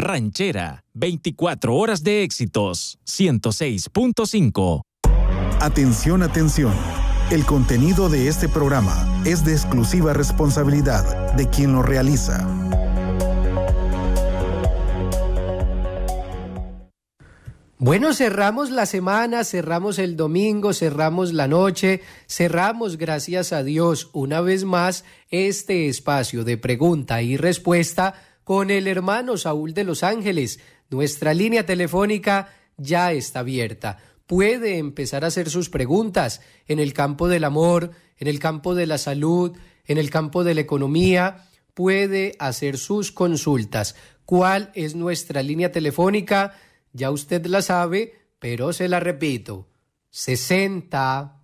Ranchera, 24 horas de éxitos, 106.5. Atención, atención. El contenido de este programa es de exclusiva responsabilidad de quien lo realiza. Bueno, cerramos la semana, cerramos el domingo, cerramos la noche, cerramos, gracias a Dios, una vez más, este espacio de pregunta y respuesta con el hermano Saúl de Los Ángeles. Nuestra línea telefónica ya está abierta. Puede empezar a hacer sus preguntas en el campo del amor, en el campo de la salud, en el campo de la economía. Puede hacer sus consultas. ¿Cuál es nuestra línea telefónica? Ya usted la sabe, pero se la repito. 60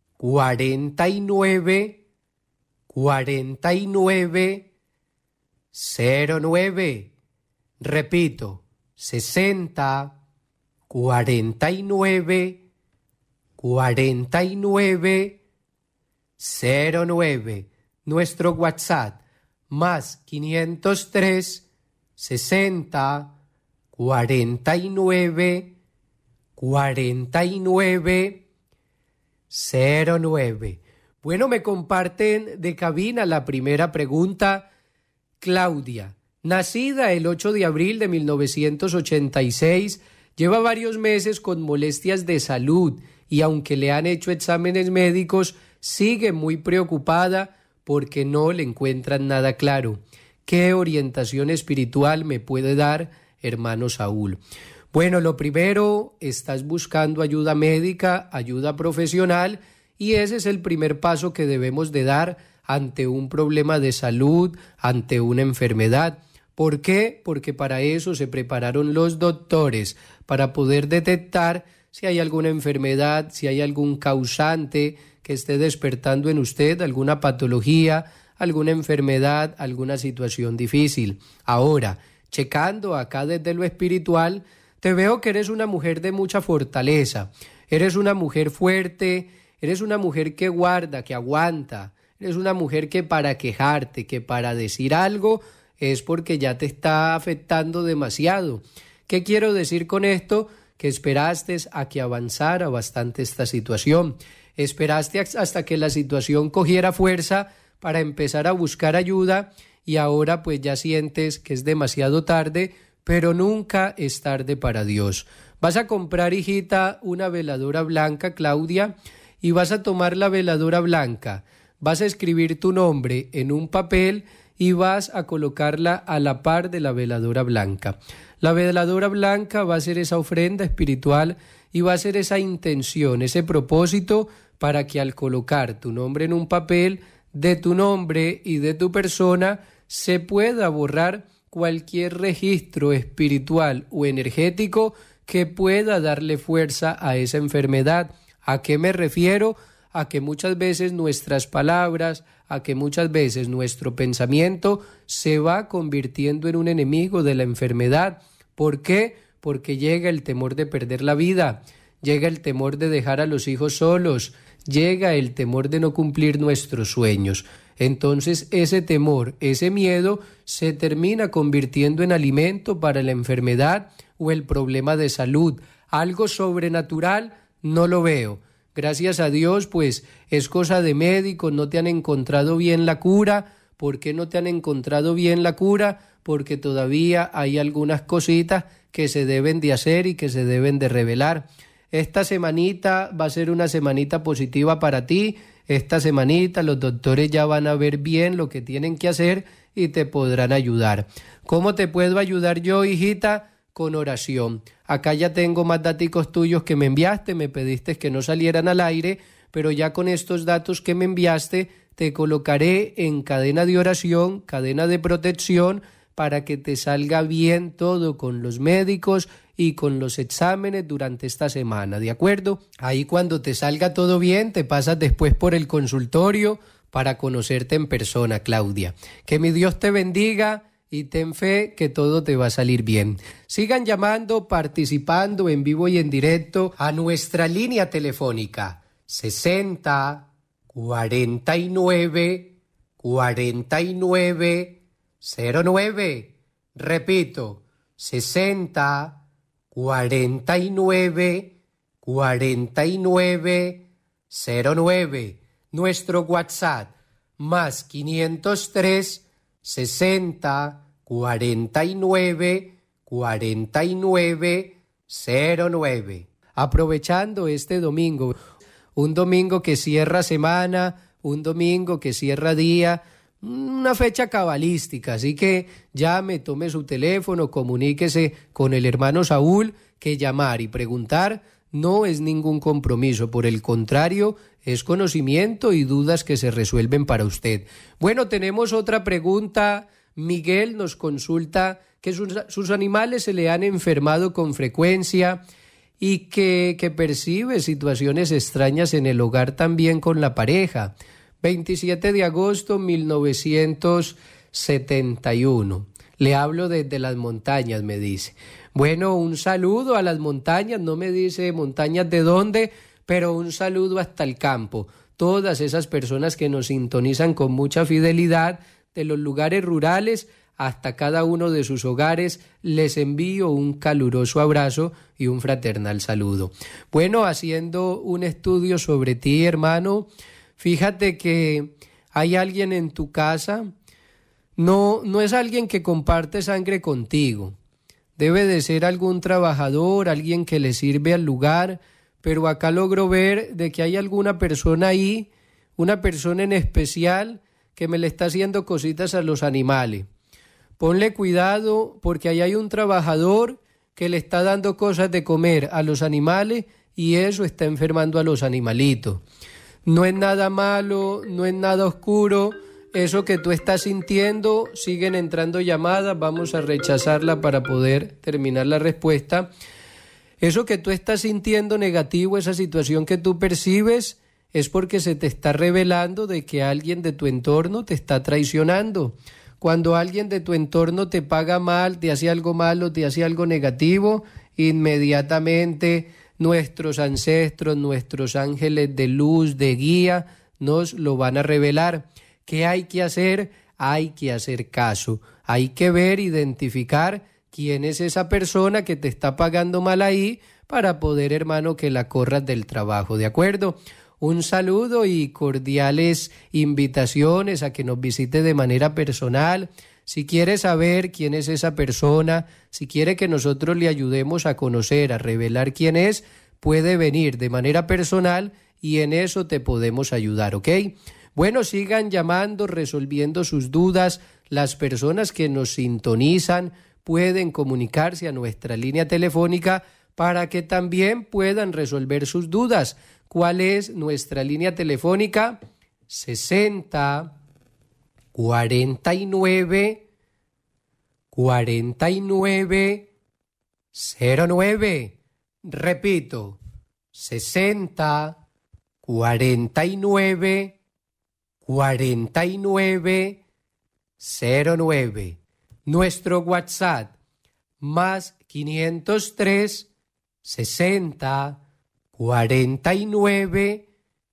49 49 09. Repito, 60 49 49 09. Nuestro WhatsApp, más 503 60 49 49 09. Bueno, me comparten de cabina la primera pregunta. Claudia, nacida el 8 de abril de 1986, lleva varios meses con molestias de salud y aunque le han hecho exámenes médicos, sigue muy preocupada porque no le encuentran nada claro. ¿Qué orientación espiritual me puede dar, hermano Saúl? Bueno, lo primero, estás buscando ayuda médica, ayuda profesional, y ese es el primer paso que debemos de dar ante un problema de salud, ante una enfermedad. ¿Por qué? Porque para eso se prepararon los doctores, para poder detectar si hay alguna enfermedad, si hay algún causante que esté despertando en usted, alguna patología, alguna enfermedad, alguna situación difícil. Ahora, checando acá desde lo espiritual, te veo que eres una mujer de mucha fortaleza, eres una mujer fuerte, eres una mujer que guarda, que aguanta, eres una mujer que para quejarte, que para decir algo es porque ya te está afectando demasiado. ¿Qué quiero decir con esto? Que esperaste a que avanzara bastante esta situación, esperaste hasta que la situación cogiera fuerza para empezar a buscar ayuda y ahora pues ya sientes que es demasiado tarde, pero nunca es tarde para Dios. Vas a comprar, hijita, una veladora blanca, Claudia, y vas a tomar la veladora blanca, vas a escribir tu nombre en un papel y vas a colocarla a la par de la veladora blanca. La veladora blanca va a ser esa ofrenda espiritual y va a ser esa intención, ese propósito para que al colocar tu nombre en un papel, de tu nombre y de tu persona, se pueda borrar cualquier registro espiritual o energético que pueda darle fuerza a esa enfermedad. ¿A qué me refiero? A que muchas veces nuestras palabras, a que muchas veces nuestro pensamiento se va convirtiendo en un enemigo de la enfermedad. ¿Por qué? Porque llega el temor de perder la vida, llega el temor de dejar a los hijos solos, llega el temor de no cumplir nuestros sueños. Entonces ese temor, ese miedo se termina convirtiendo en alimento para la enfermedad o el problema de salud. Algo sobrenatural no lo veo. Gracias a Dios, pues es cosa de médicos, no te han encontrado bien la cura. ¿Por qué no te han encontrado bien la cura? Porque todavía hay algunas cositas que se deben de hacer y que se deben de revelar. Esta semanita va a ser una semanita positiva para ti. Esta semanita los doctores ya van a ver bien lo que tienen que hacer y te podrán ayudar. ¿Cómo te puedo ayudar yo, hijita? Con oración. Acá ya tengo más daticos tuyos que me enviaste, me pediste que no salieran al aire, pero ya con estos datos que me enviaste te colocaré en cadena de oración, cadena de protección, para que te salga bien todo con los médicos y con los exámenes durante esta semana, ¿de acuerdo? Ahí cuando te salga todo bien, te pasas después por el consultorio para conocerte en persona, Claudia. Que mi Dios te bendiga y ten fe que todo te va a salir bien. Sigan llamando, participando en vivo y en directo a nuestra línea telefónica 60 49 49 09. Repito, 60 49 49 09. Nuestro WhatsApp más 503 60 49 49 09. Aprovechando este domingo, un domingo que cierra semana, un domingo que cierra día, una fecha cabalística, así que llame, tome su teléfono, comuníquese con el hermano Saúl, que llamar y preguntar no es ningún compromiso, por el contrario, es conocimiento y dudas que se resuelven para usted. Bueno, tenemos otra pregunta. Miguel nos consulta que sus animales se le han enfermado con frecuencia y que percibe situaciones extrañas en el hogar también con la pareja. 27 de agosto 1971. Le hablo desde las montañas, me dice. Bueno, un saludo a las montañas, no me dice montañas de dónde, pero un saludo hasta el campo. Todas esas personas que nos sintonizan con mucha fidelidad de los lugares rurales hasta cada uno de sus hogares, les envío un caluroso abrazo y un fraternal saludo. Bueno, haciendo un estudio sobre ti, hermano, fíjate que hay alguien en tu casa, no es alguien que comparte sangre contigo, debe de ser algún trabajador, alguien que le sirve al lugar, pero acá logro ver de que hay alguna persona ahí, una persona en especial que me le está haciendo cositas a los animales. Ponle cuidado porque ahí hay un trabajador que le está dando cosas de comer a los animales y eso está enfermando a los animalitos. No es nada malo, no es nada oscuro, eso que tú estás sintiendo. Siguen entrando llamadas, vamos a rechazarla para poder terminar la respuesta. Eso que tú estás sintiendo negativo, esa situación que tú percibes, es porque se te está revelando de que alguien de tu entorno te está traicionando. Cuando alguien de tu entorno te paga mal, te hace algo malo, te hace algo negativo, inmediatamente nuestros ancestros, nuestros ángeles de luz, de guía, nos lo van a revelar. ¿Qué hay que hacer? Hay que hacer caso. Hay que ver, identificar quién es esa persona que te está pagando mal ahí para poder, hermano, que la corras del trabajo, ¿de acuerdo? Un saludo y cordiales invitaciones a que nos visite de manera personal. Si quiere saber quién es esa persona, si quiere que nosotros le ayudemos a conocer, a revelar quién es, puede venir de manera personal y en eso te podemos ayudar, ¿ok? Bueno, sigan llamando, resolviendo sus dudas. Las personas que nos sintonizan pueden comunicarse a nuestra línea telefónica para que también puedan resolver sus dudas. ¿Cuál es nuestra línea telefónica? 60 49 49 09. Repito, 60 49 49 09. Nuestro WhatsApp más 503 60 49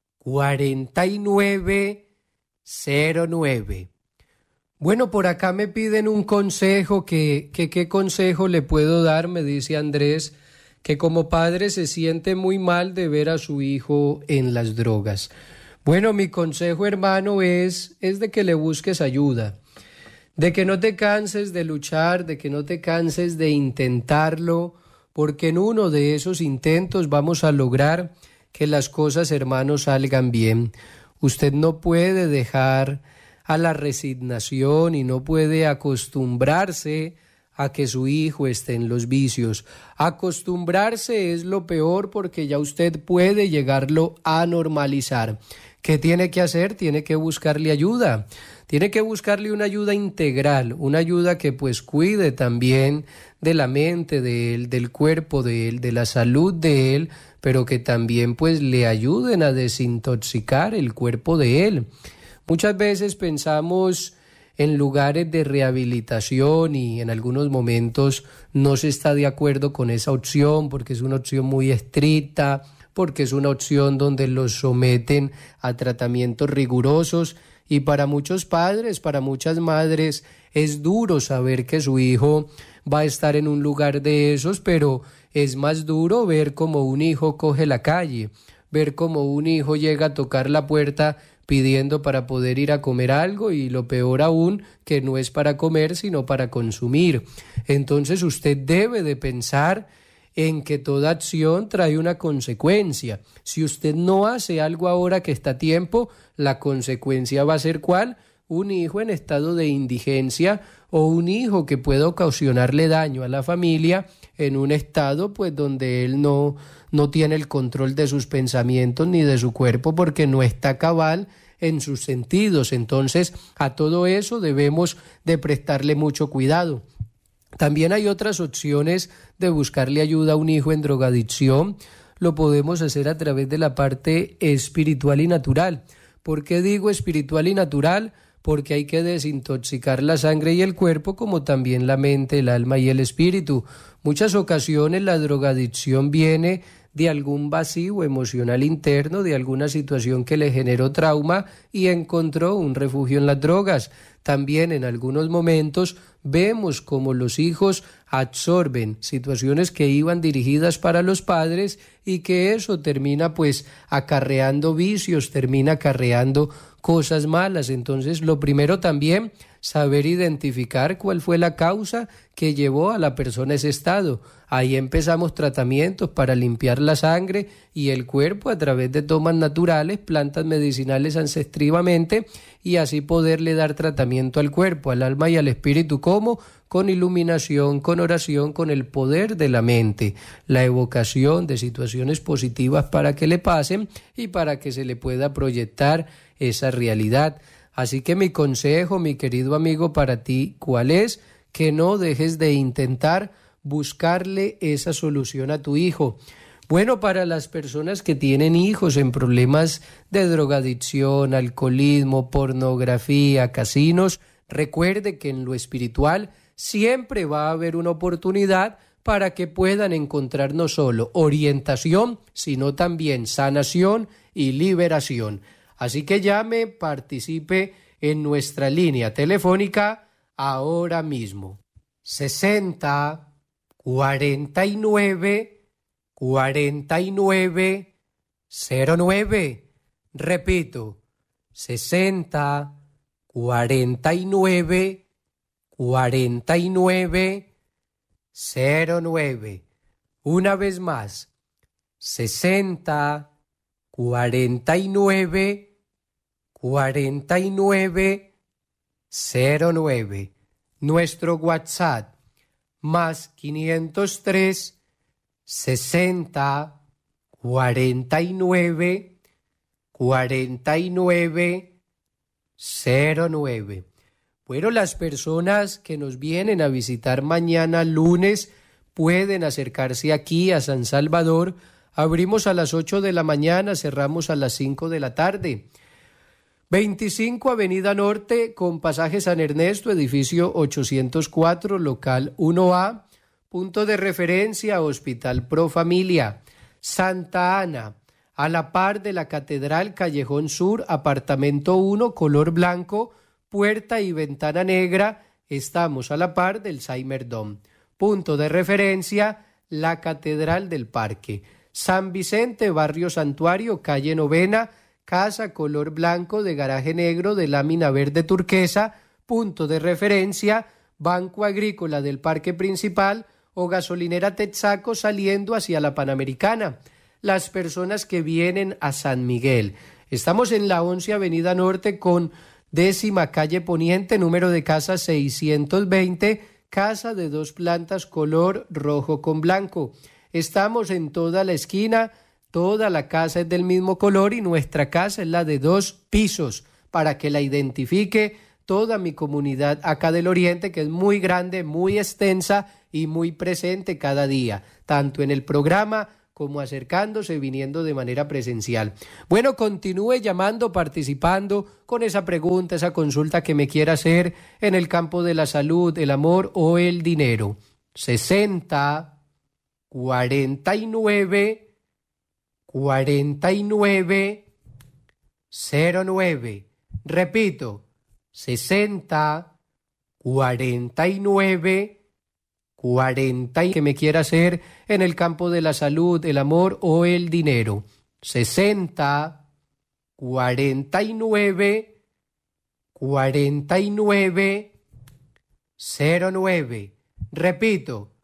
49 09. Bueno, por acá me piden un consejo, ¿qué consejo le puedo dar? Me dice Andrés que como padre se siente muy mal de ver a su hijo en las drogas. Bueno, mi consejo, hermano, es de que le busques ayuda, de que no te canses de luchar, de que no te canses de intentarlo, porque en uno de esos intentos vamos a lograr que las cosas, hermanos, salgan bien. Usted no puede dejar a la resignación y no puede acostumbrarse a que su hijo esté en los vicios. Acostumbrarse es lo peor porque ya usted puede llegarlo a normalizar. ¿Qué tiene que hacer? Tiene que buscarle ayuda. Tiene que buscarle una ayuda integral, una ayuda que pues cuide también de la mente de él, del cuerpo de él, de la salud de él, pero que también pues le ayuden a desintoxicar el cuerpo de él. Muchas veces pensamos en lugares de rehabilitación y en algunos momentos no se está de acuerdo con esa opción porque es una opción muy estricta, porque es una opción donde los someten a tratamientos rigurosos Y para muchos padres, para muchas madres, es duro saber que su hijo va a estar en un lugar de esos, pero es más duro ver cómo un hijo coge la calle, ver cómo un hijo llega a tocar la puerta pidiendo para poder ir a comer algo, y lo peor aún, que no es para comer sino para consumir. Entonces usted debe de pensar en que toda acción trae una consecuencia. Si usted no hace algo ahora que está a tiempo, la consecuencia va a ser ¿cuál? Un hijo en estado de indigencia, o un hijo que pueda ocasionarle daño a la familia en un estado pues donde él no tiene el control de sus pensamientos ni de su cuerpo, porque no está cabal en sus sentidos. Entonces a todo eso debemos de prestarle mucho cuidado. También hay otras opciones de buscarle ayuda a un hijo en drogadicción. Lo podemos hacer a través de la parte espiritual y natural. ¿Por qué digo espiritual y natural? Porque hay que desintoxicar la sangre y el cuerpo, como también la mente, el alma y el espíritu. Muchas ocasiones la drogadicción viene de algún vacío emocional interno, de alguna situación que le generó trauma y encontró un refugio en las drogas. También en algunos momentos vemos como los hijos absorben situaciones que iban dirigidas para los padres, y que eso termina pues acarreando vicios, termina acarreando cosas malas. Entonces lo primero también, saber identificar cuál fue la causa que llevó a la persona a ese estado. Ahí empezamos tratamientos para limpiar la sangre y el cuerpo a través de tomas naturales, plantas medicinales ancestralmente, y así poderle dar tratamiento al cuerpo, al alma y al espíritu. ¿Cómo? Con iluminación, con oración, con el poder de la mente, la evocación de situaciones positivas para que le pasen y para que se le pueda proyectar esa realidad. Así que mi consejo, mi querido amigo, para ti, ¿cuál es? Que no dejes de intentar buscarle esa solución a tu hijo. Bueno, para las personas que tienen hijos en problemas de drogadicción, alcoholismo, pornografía, casinos, recuerde que en lo espiritual siempre va a haber una oportunidad para que puedan encontrar no solo orientación, sino también sanación y liberación. Así que llame, participe en nuestra línea telefónica ahora mismo. 60 49 49 09. Repito, 60 49 49 09. Una vez más, 60 49 49 09. Nuestro WhatsApp más 503 60 49 49 09. Bueno, las personas que nos vienen a visitar mañana lunes pueden acercarse aquí a San Salvador. Abrimos a las 8 de la mañana, cerramos a las 5 de la tarde. 25 Avenida Norte, con pasaje San Ernesto, edificio 804, local 1A, punto de referencia Hospital Pro Familia. Santa Ana, a la par de la Catedral, Callejón Sur, apartamento 1, color blanco, puerta y ventana negra. Estamos a la par del Cimerdom. Punto de referencia, la Catedral del Parque. San Vicente, barrio Santuario, calle Novena, casa color blanco de garaje negro de lámina verde turquesa. Punto de referencia, Banco Agrícola del Parque Principal o gasolinera Texaco saliendo hacia la Panamericana. Las personas que vienen a San Miguel, estamos en la 11 Avenida Norte con 10ª calle Poniente, número de casa 620, casa de 2 plantas color rojo con blanco. Estamos en toda la esquina, toda la casa es del mismo color y nuestra casa es la de 2 pisos, para que la identifique toda mi comunidad acá del Oriente, que es muy grande, muy extensa y muy presente cada día, tanto en el programa como acercándose, viniendo de manera presencial. Bueno, continúe llamando, participando con esa pregunta, esa consulta que me quiera hacer en el campo de la salud, el amor o el dinero. 60 49 49 09. Repito, 60 49 40 que me quiera hacer en el campo de la salud, el amor o el dinero. 60 49 49 09. Repito,